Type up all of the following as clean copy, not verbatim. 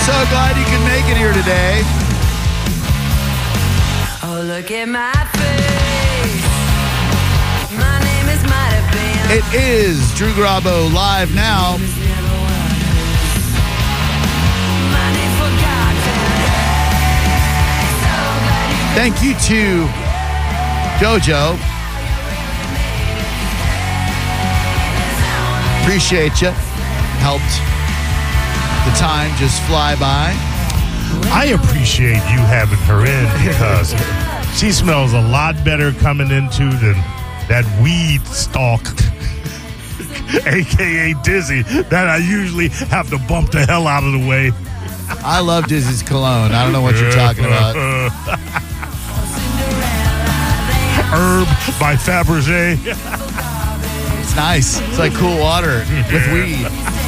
So glad you could make it here today. Oh, look at my face. My name is might have been. It is Drew Garabo live now. Thank you to Jojo. Appreciate you. Helped the time just fly by. I appreciate you having her in because she smells a lot better coming into than that weed stalk, a.k.a. Dizzy, that I usually have to bump the hell out of the way. I love Dizzy's cologne. I don't know what you're talking about. Herb by Fabergé. It's nice. It's like cool water with weed.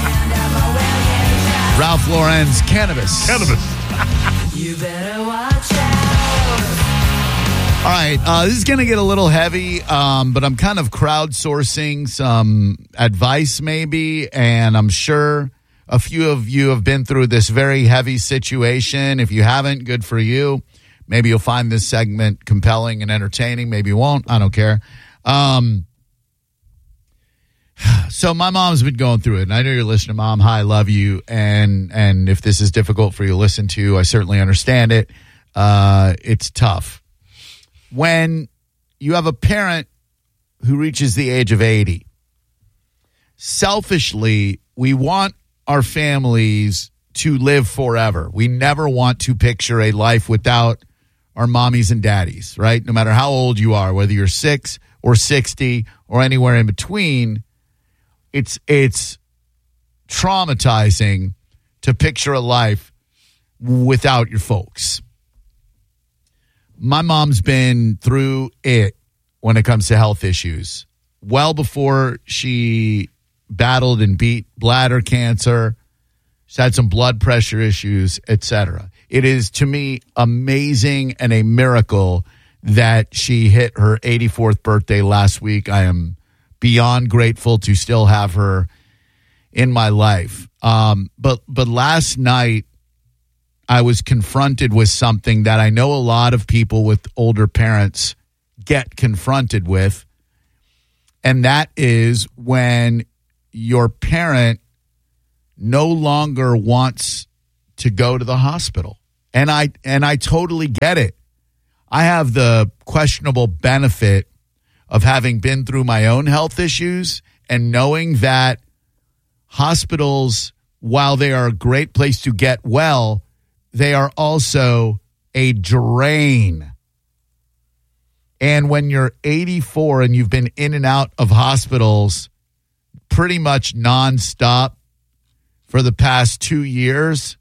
Ralph Lauren's Cannabis. You better watch out. All right, this is going to get a little heavy, but I'm kind of crowdsourcing some advice maybe, and I'm sure a few of you have been through this very heavy situation. If you haven't, good for you. Maybe you'll find this segment compelling and entertaining. Maybe you won't. I don't care. So my mom's been going through it, and I know you're listening, Mom. Hi, I love you. And if this is difficult for you to listen to, I certainly understand it. It's tough. When you have a parent who reaches the age of 80, selfishly, we want our families to live forever. We never want to picture a life without our mommies and daddies, right? No matter how old you are, whether you're 6 or 60 or anywhere in between, it's traumatizing to picture a life without your folks. My mom's been through it when it comes to health issues. Well before she battled and beat bladder cancer, she's had some blood pressure issues, etc. It is, to me, amazing and a miracle that she hit her 84th birthday last week. I am beyond grateful to still have her in my life. But last night, I was confronted with something that I know a lot of people with older parents get confronted with, and that is when your parent no longer wants to go to the hospital. And I totally get it. I have the questionable benefit of having been through my own health issues and knowing that hospitals, while they are a great place to get well, they are also a drain. And when you're 84 and you've been in and out of hospitals pretty much nonstop for the past 2 years,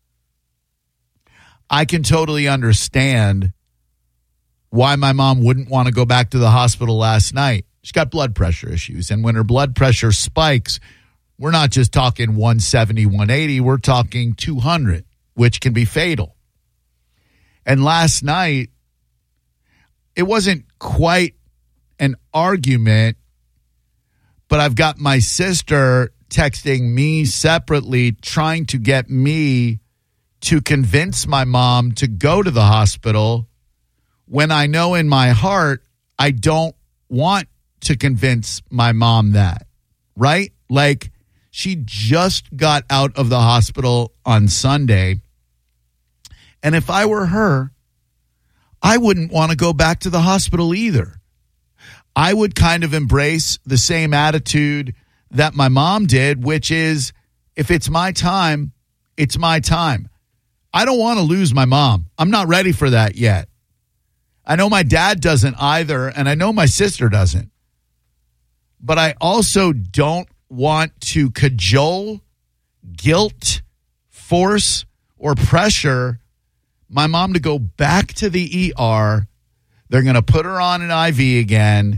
I can totally understand why my mom wouldn't want to go back to the hospital last night. She's got blood pressure issues. And when her blood pressure spikes, we're not just talking 170, 180, we're talking 200, which can be fatal. And last night, it wasn't quite an argument, but I've got my sister texting me separately, trying to get me to convince my mom to go to the hospital when I know in my heart I don't want to convince my mom that, right? Like, she just got out of the hospital on Sunday, and if I were her, I wouldn't want to go back to the hospital either. I would kind of embrace the same attitude that my mom did, which is, if it's my time, it's my time. I don't want to lose my mom. I'm not ready for that yet. I know my dad doesn't either, and I know my sister doesn't. But I also don't want to cajole, guilt, force, or pressure my mom to go back to the ER. They're going to put her on an IV again.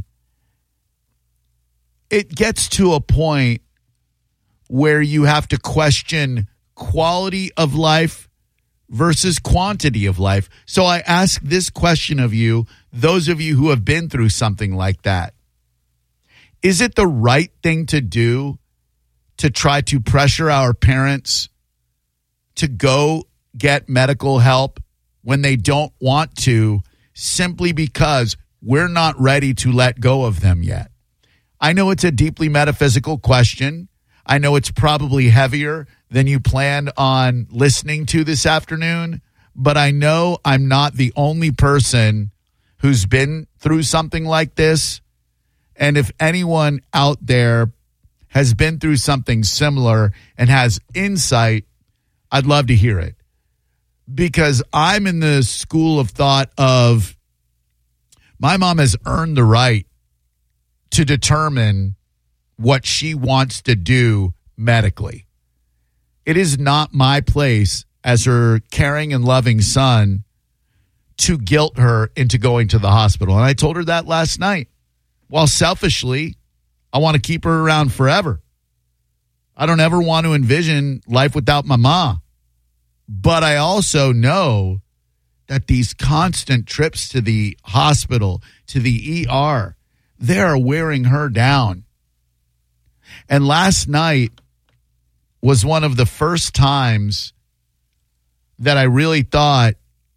It gets to a point where you have to question quality of life versus quantity of life. So I ask this question of you, those of you who have been through something like that. Is it the right thing to do to try to pressure our parents to go get medical help when they don't want to, simply because we're not ready to let go of them yet. I know it's a deeply metaphysical question. I know it's probably heavier than you planned on listening to this afternoon, but I know I'm not the only person who's been through something like this. And if anyone out there has been through something similar and has insight, I'd love to hear it. Because I'm in the school of thought of my mom has earned the right to determine what she wants to do medically. It is not my place as her caring and loving son to guilt her into going to the hospital. And I told her that last night. While selfishly, I want to keep her around forever. I don't ever want to envision life without my mom. But I also know that these constant trips to the hospital, to the ER, they are wearing her down. And last night was one of the first times that I really thought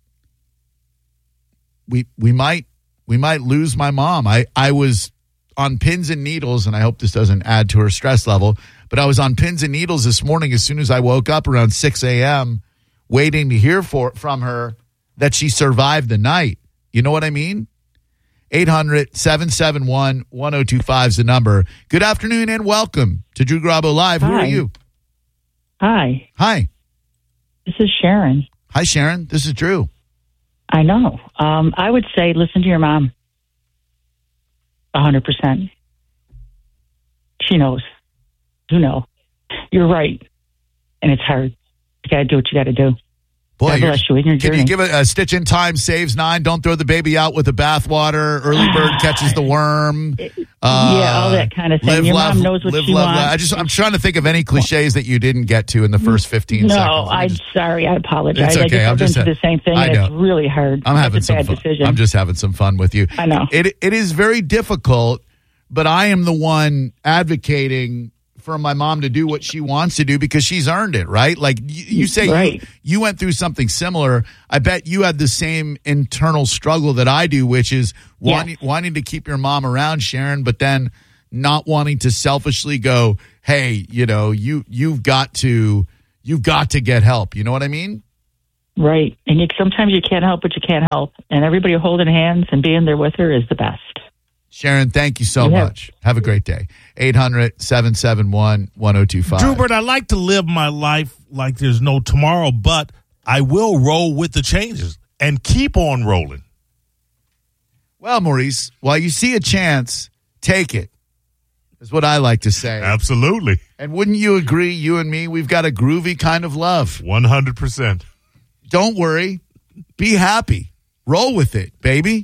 we might lose my mom. I was on pins and needles, and I hope this doesn't add to her stress level, but I was on pins and needles this morning as soon as I woke up around 6 a.m., waiting to hear from her that she survived the night. You know what I mean? 800-771-1025 is the number. Good afternoon and welcome to Drew Garabo Live. Who are you? Hi. Hi. This is Sharon. Hi, Sharon. This is Drew. I know. I would say listen to your mom. 100%. She knows. You know. You're right. And it's hard. You got to do what you got to do. Boy, God bless you in your can journey. you give a stitch in time saves 9? Don't throw the baby out with the bathwater. Early bird catches the worm. All that kind of thing. Live, Your love, mom knows what live, she love, wants. I'm trying to think of any cliches that you didn't get to in the first 15 seconds. No, I'm sorry. I apologize. It's okay. I've been through the same thing, and it's really hard. I'm having it's a some bad fun. decision. I'm just having some fun with you. I know. It is very difficult, but I am the one advocating for my mom to do what she wants to do because she's earned it, right? Like you say, right. you went through something similar. I bet you had the same internal struggle that I do, which is wanting to keep your mom around, Sharon, but then not wanting to selfishly go, hey, you've got to get help. You know what I mean? Right. And sometimes you can't help what you can't help. And everybody holding hands and being there with her is the best. Sharon, thank you so much. Have a great day. 800-771-1025. Drewbert, I like to live my life like there's no tomorrow, but I will roll with the changes and keep on rolling. Well, Maurice, while you see a chance, take it, is what I like to say. Absolutely. And wouldn't you agree, you and me, we've got a groovy kind of love. 100%. Don't worry. Be happy. Roll with it, baby.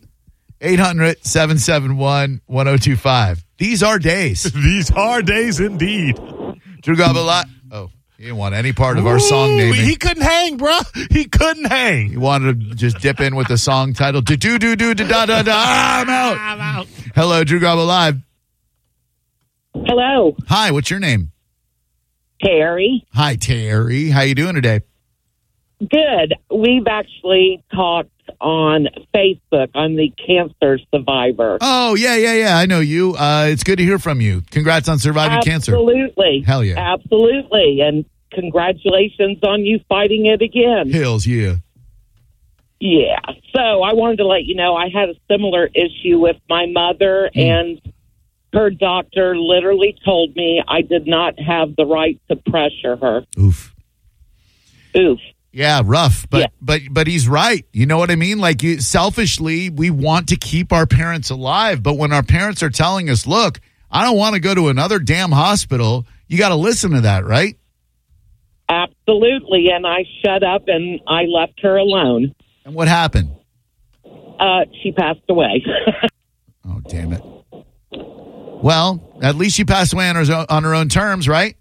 800-771-1025. These are days. These are days indeed. Drew Garabo. Oh, he didn't want any part of our song naming. He couldn't hang, bro. He couldn't hang. He wanted to just dip in with the song title. I'm out. Hello, Drew Garabo Live. Hello. Hi, what's your name? Terry. Hi, Terry. How you doing today? Good. We've actually talked on Facebook. I'm the cancer survivor. Oh, yeah. I know you. It's good to hear from you. Congrats on surviving cancer. Absolutely. Hell yeah. Absolutely. And congratulations on you fighting it again. Hells yeah. Yeah. So I wanted to let you know I had a similar issue with my mother, and her doctor literally told me I did not have the right to pressure her. Oof. Yeah, rough, but he's right. You know what I mean? Like, selfishly, we want to keep our parents alive, but when our parents are telling us, look, I don't want to go to another damn hospital, you got to listen to that, right? Absolutely, and I shut up and I left her alone. And what happened? She passed away. Oh, damn it. Well, at least she passed away on her own terms, right?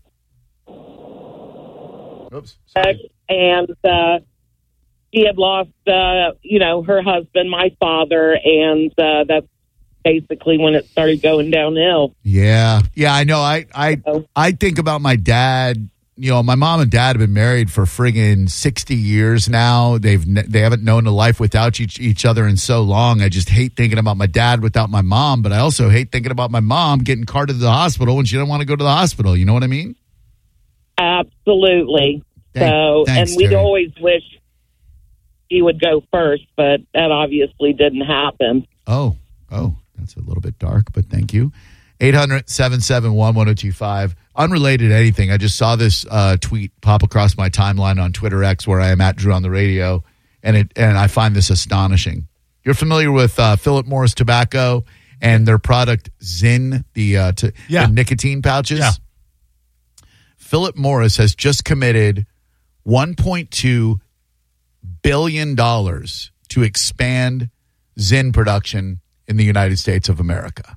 Oops. Sorry. And she had lost, her husband, my father, and that's basically when it started going downhill. Yeah, I know. I think about my dad my mom and dad have been married for friggin' 60 years now. They haven't known a life without each other in so long. I just hate thinking about my dad without my mom, but I also hate thinking about my mom getting carted to the hospital when she didn't want to go to the hospital. You know what I mean? Absolutely. Thanks, and we'd Terry. always wish he would go first, but that obviously didn't happen. Oh, that's a little bit dark, but thank you. 800-771-1025. Unrelated to anything. I just saw this tweet pop across my timeline on Twitter X, where I am at Drew on the Radio, and I find this astonishing. You're familiar with Philip Morris Tobacco and their product Zyn, the nicotine pouches? Yeah. Philip Morris has just committed $1.2 billion to expand Zyn production in the United States of America.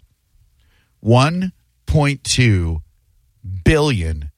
$1.2 billion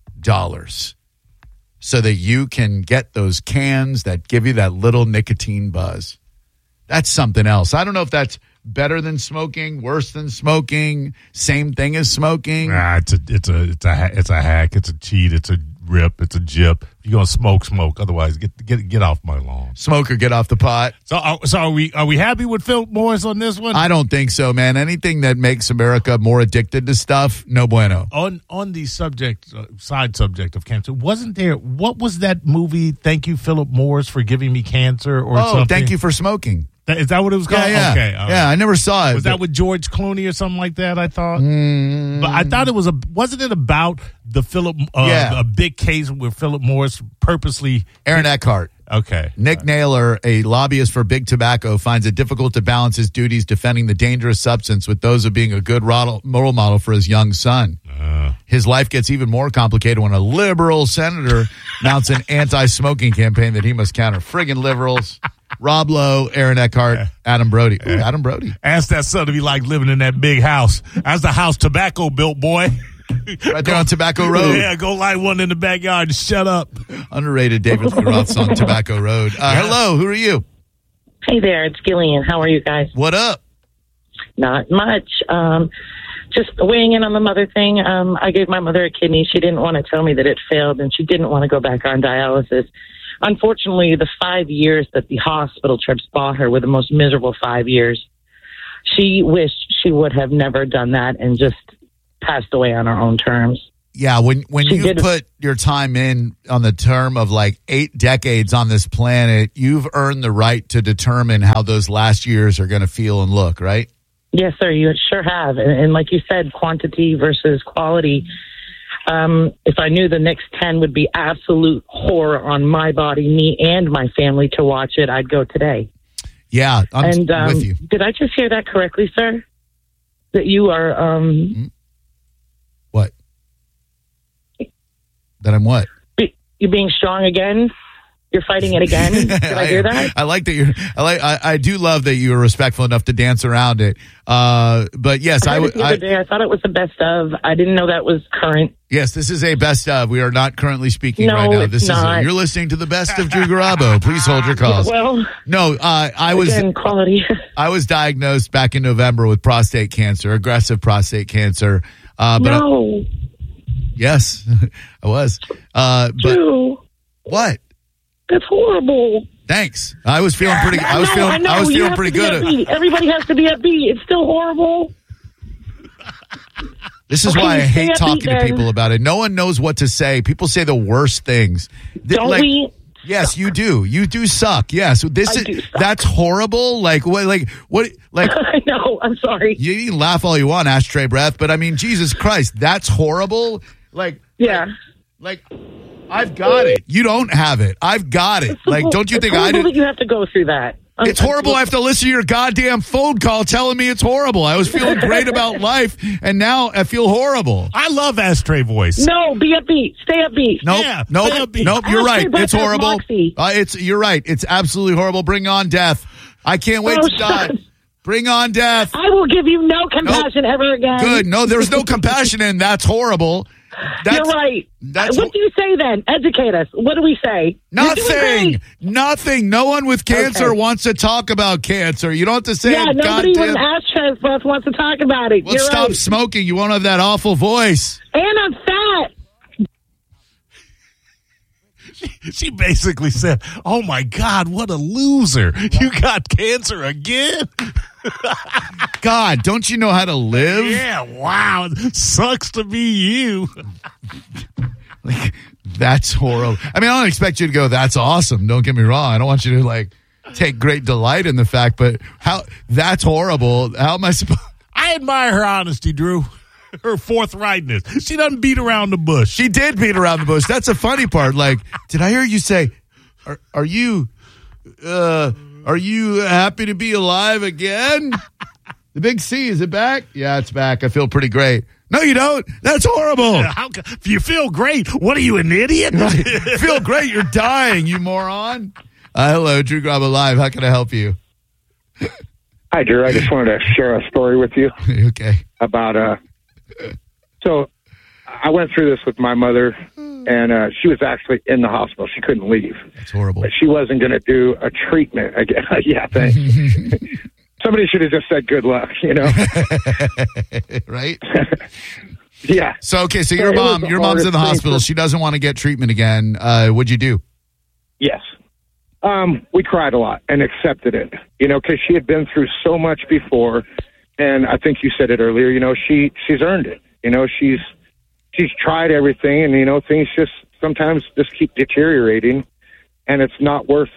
so that you can get those cans that give you that little nicotine buzz. That's something else. I don't know if that's better than smoking, worse than smoking, same thing as smoking. Nah, it's a hack. It's a cheat. It's a rip. It's a jip. If you're gonna smoke. Otherwise, get off my lawn. Smoke or get off the pot. So are we happy with Philip Morris on this one? I don't think so, man. Anything that makes America more addicted to stuff, no bueno. On the side subject of cancer, what was that movie? Thank you, Philip Morris, for giving me cancer, or something? Thank you for smoking. Is that what it was called? Yeah. Okay. All right. Yeah, I never saw it. Was that with George Clooney or something like that? I thought, but I thought it was wasn't it about the a big case where Philip Morris purposely Aaron Eckhart. Okay. Nick Naylor, a lobbyist for Big Tobacco, finds it difficult to balance his duties defending the dangerous substance with those of being a good role model for his young son. His life gets even more complicated when a liberal senator mounts an anti-smoking campaign that he must counter. Friggin' liberals. Rob Lowe, Aaron Eckhart, Adam Brody. Ooh, Adam Brody. Ask that son if he like living in that big house. That's the house Tobacco built, boy. Right there on Tobacco Road. Yeah, go light one in the backyard and shut up. Underrated David Lee Roth song, Tobacco Road. Hello, who are you? Hey there, it's Gillian. How are you guys? What up? Not much. Just weighing in on the mother thing. I gave my mother a kidney. She didn't want to tell me that it failed, and she didn't want to go back on dialysis. Unfortunately, the 5 years that the hospital trips bought her were the most miserable 5 years. She wished she would have never done that and just passed away on her own terms. Yeah, when you put your time in on the term of like 8 decades on this planet, you've earned the right to determine how those last years are going to feel and look, right? Yes, sir, you sure have. And like you said, quantity versus quality. If I knew the next 10 would be absolute horror on my body, me and my family to watch it, I'd go today. Yeah, I'm with you. Did I just hear that correctly, sir? That you are... What? That I'm what? You're being strong again? You're fighting it again? Did I hear that? I like that I do love that you were respectful enough to dance around it. But yes, I thought it was the best of. I didn't know that was current. Yes, this is a best of. We are not currently speaking no, right now. It's not. You're listening to the best of Drew Garabo. Please hold your calls. Well, no, quality. I was diagnosed back in November with prostate cancer, aggressive prostate cancer. No. Yes, I was. Drew. What? That's horrible. Thanks. I was feeling pretty. I was feeling pretty good. Everybody has to be upbeat. It's still horrible. This is why I hate talking to people about it. No one knows what to say. People say the worst things. Don't we? Yes, you do. You do suck. Yes, that's horrible. Like what? I know. I'm sorry. You can laugh all you want, ashtray breath, but I mean, Jesus Christ, that's horrible. Yeah. I've got it. You don't have it. I've got it. Don't you think I did? That you have to go through that. It's horrible. I have to listen to your goddamn phone call telling me it's horrible. I was feeling great about life, and now I feel horrible. I love ashtray voice. No, be upbeat. Stay upbeat. Nope. You're right. It's horrible. You're right. It's absolutely horrible. Bring on death. I can't wait to die. Bring on death. I will give you no compassion ever again. Good. No, there's no compassion in that's horrible. You're right. What do you say then? Educate us. What do we say? Nothing. Nothing. No one with cancer wants to talk about cancer. You don't have to say it. Nobody with ashtray breath wants to talk about it. Let's stop smoking. You won't have that awful voice. And I'm fat. She basically said, "Oh my God, what a loser! You got cancer again." God, don't you know how to live? Yeah, wow, it sucks to be you. Like, that's horrible. I mean, I don't expect you to go, "That's awesome." Don't get me wrong. I don't want you to like take great delight in the fact, but that's horrible. How am I supposed? I admire her honesty, Drew. Her forthrightness. She doesn't beat around the bush. She did beat around the bush. That's the funny part. Like, did I hear you say, "Are you happy to be alive again?" The big C, is it back? Yeah, it's back. I feel pretty great. No, you don't. That's horrible. If you feel great, what are you, an idiot? Feel great. You're dying, you moron. Hello, Drew Garabo Live. How can I help you? Hi, Drew. I just wanted to share a story with you. Okay. About, so I went through this with my mother, and she was actually in the hospital. She couldn't leave. That's horrible. But she wasn't going to do a treatment. Yeah, thanks. Somebody should have just said good luck, you know? Right? Yeah. So your mom's in the hospital. She doesn't want to get treatment again. What'd you do? Yes. We cried a lot and accepted it, you know, because she had been through so much before. And I think you said it earlier, you know, she's earned it. You know, she's tried everything, and, you know, things just sometimes just keep deteriorating, and it's not worth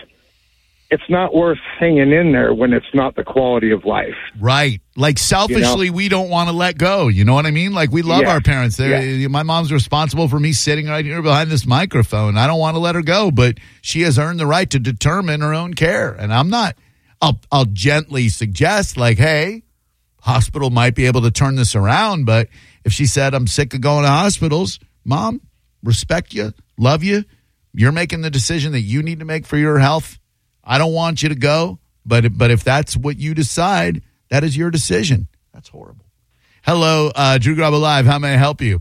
hanging in there when it's not the quality of life. Right. Like, selfishly, we don't want to let go. You know what I mean? Like, we love our parents. My mom's responsible for me sitting right here behind this microphone. I don't want to let her go, but she has earned the right to determine her own care. And I'm not, I'll gently suggest, like, hey, hospital might be able to turn this around. But if she said, "I'm sick of going to hospitals," Mom, respect you, love you. You're making the decision that you need to make for your health. I don't want you to go, but if that's what you decide, that is your decision. That's horrible. Hello, Drew Garabo Live. How may I help you?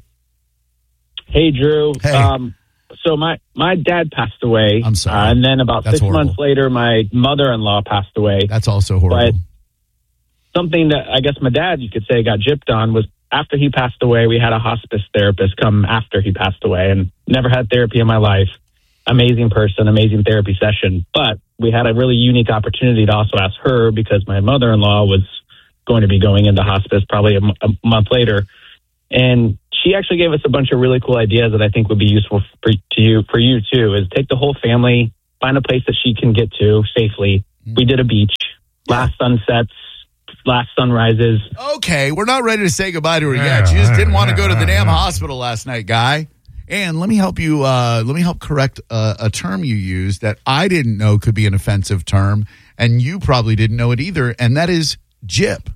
Hey, Drew. Hey. So my dad passed away. I'm sorry. And then about That's 6 months horrible. later, my mother-in-law passed away. That's also horrible. But something that I guess my dad, you could say, got gypped on was after he passed away, we had a hospice therapist come after he passed away, and never had therapy in my life. Amazing person, amazing therapy session. But we had a really unique opportunity to also ask her, because my mother-in-law was going to be going into hospice probably a month later. And she actually gave us a bunch of really cool ideas that I think would be useful for you too, is take the whole family, find a place that she can get to safely. We did a beach, last sunsets, last sunrises. Okay, we're not ready to say goodbye to her yet. She just didn't want to go to the damn hospital last night, guy. And let me help you. Let me help correct a term you used that I didn't know could be an offensive term, and you probably didn't know it either, and that is gyp.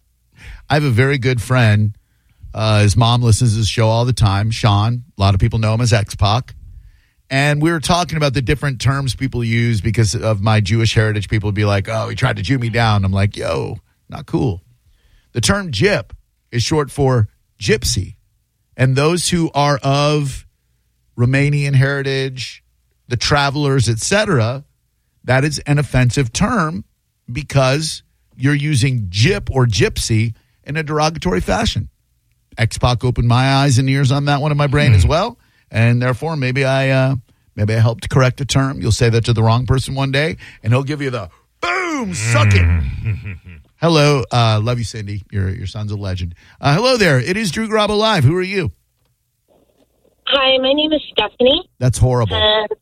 I have a very good friend. His mom listens to this show all the time, Sean. A lot of people know him as X-Pac. And we were talking about the different terms people use because of my Jewish heritage. People would be like, "Oh, he tried to Jew me down." I'm like, yo, not cool. The term gyp is short for gypsy. And those who are of Romanian heritage, the travelers, etc., that is an offensive term because you're using gyp or gypsy in a derogatory fashion. X-Pac opened my eyes and ears on that one in my brain as well. And therefore, maybe I helped correct a term. You'll say that to the wrong person one day, and he'll give you the boom, suck it. Hello, love you, Cindy. Your son's a legend. Hello there. It is Drew Garabo Live. Who are you? Hi, my name is Stephanie. That's horrible.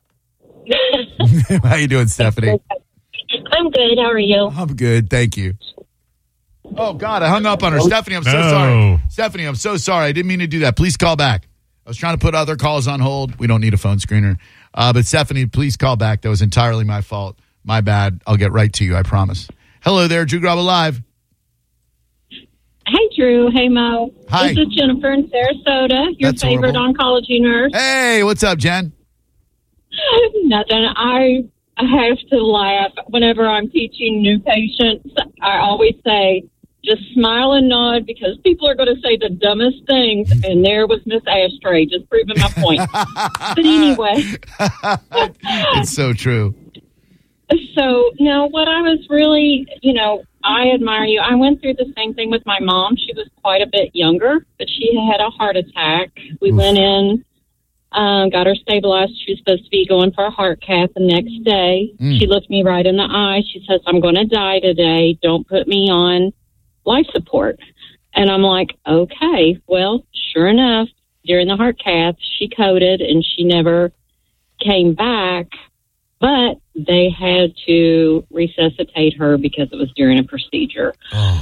How you doing, Stephanie? I'm good. How are you? I'm good. Thank you. Oh, God, I hung up on her. Stephanie, I'm so sorry. Stephanie, I'm so sorry. I didn't mean to do that. Please call back. I was trying to put other calls on hold. We don't need a phone screener. But Stephanie, please call back. That was entirely my fault. My bad. I'll get right to you, I promise. Hello there, Drew Garabo Live. Hey, Drew. Hey, Mo. Hi. This is Jennifer in Sarasota, your That's favorite horrible. oncology nurse. Hey, what's up, Jen? Nothing. I have to laugh whenever I'm teaching new patients. I always say, just smile and nod because people are going to say the dumbest things. And there was Miss Ashtray just proving my point. But anyway. It's so true. So, now what I was really, I admire you. I went through the same thing with my mom. She was quite a bit younger, but she had a heart attack. We went in got her stabilized. She was supposed to be going for a heart cath the next day. She looked me right in the eye. She says, I'm going to die today. Don't put me on life support. And I'm like, okay. Well, sure enough, during the heart cath, she coded and she never came back. But they had to resuscitate her because it was during a procedure.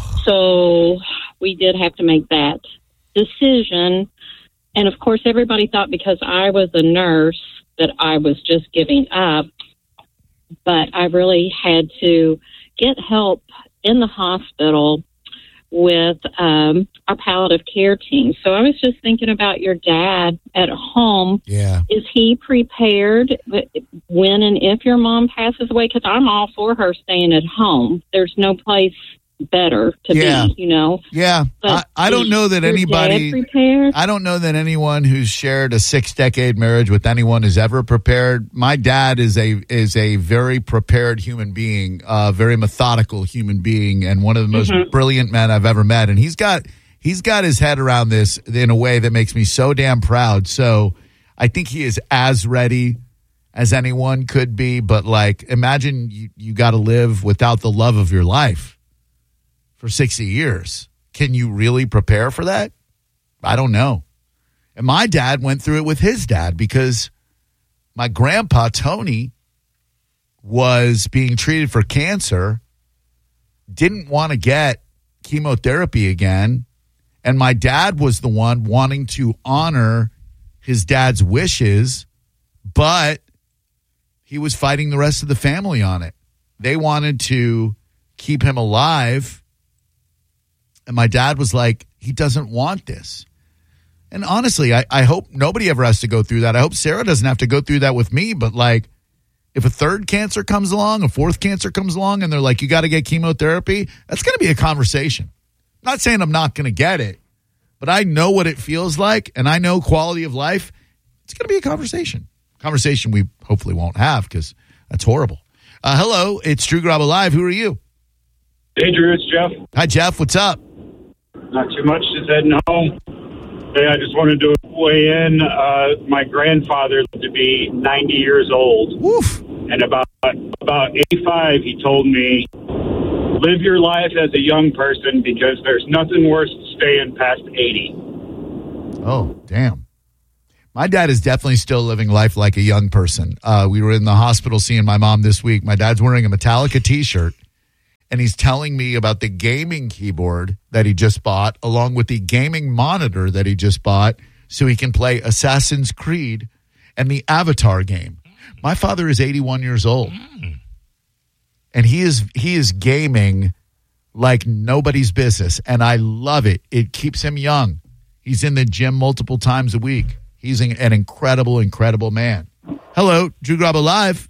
So we did have to make that decision. And, of course, everybody thought because I was a nurse that I was just giving up. But I really had to get help in the hospital with our palliative care team. So I was just thinking about your dad at home. Yeah. Is he prepared when and if your mom passes away? Because I'm all for her staying at home. There's no place better to be, you know. Yeah. But I don't know that your anybody dad prepared? I don't know that anyone who's shared a 6-decade marriage with anyone is ever prepared. My dad is a very prepared human being, a very methodical human being, and one of the most brilliant men I've ever met. And he's got his head around this in a way that makes me so damn proud. So I think he is as ready as anyone could be. But like, imagine you got to live without the love of your life for 60 years. Can you really prepare for that? I don't know. And my dad went through it with his dad because my grandpa, Tony, was being treated for cancer, didn't want to get chemotherapy again. And my dad was the one wanting to honor his dad's wishes, but he was fighting the rest of the family on it. They wanted to keep him alive. And my dad was like, he doesn't want this. And honestly, I hope nobody ever has to go through that. I hope Sarah doesn't have to go through that with me. But like, if a third cancer comes along, a fourth cancer comes along, and they're like, you got to get chemotherapy, that's going to be a conversation. I'm not saying I'm not going to get it, but I know what it feels like, and I know quality of life. It's going to be a conversation. Conversation we hopefully won't have because that's horrible. Hello, it's Drew Garabo Live. Who are you? Hey, Drew, it's Jeff. Hi, Jeff. What's up? Not too much, just heading home. Hey, I just wanted to weigh in. My grandfather lived to be 90 years old. Woof. And about 85, he told me, live your life as a young person because there's nothing worse than staying past 80. Oh, damn. My dad is definitely still living life like a young person. We were in the hospital seeing my mom this week. My dad's wearing a Metallica t-shirt. And he's telling me about the gaming keyboard that he just bought, along with the gaming monitor that he just bought, so he can play Assassin's Creed and the Avatar game. My father is 81 years old, and he is gaming like nobody's business, and I love it. It keeps him young. He's in the gym multiple times a week. He's an incredible, incredible man. Hello, Drew Garabo Live.